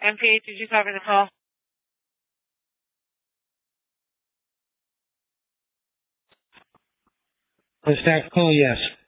MP, did you cover the call? Was that call? Yes.